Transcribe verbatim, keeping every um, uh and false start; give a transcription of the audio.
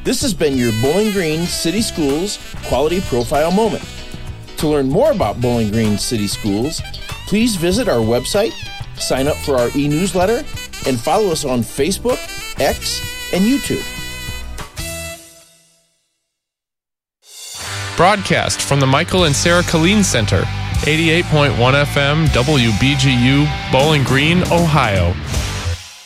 This has been your Bowling Green City Schools Quality Profile Moment. To learn more about Bowling Green City Schools, please visit our website, sign up for our e-newsletter, and follow us on Facebook, X, and YouTube. Broadcast from the Michael and Sarah Killeen Center, eighty-eight point one F M W B G U, Bowling Green, Ohio.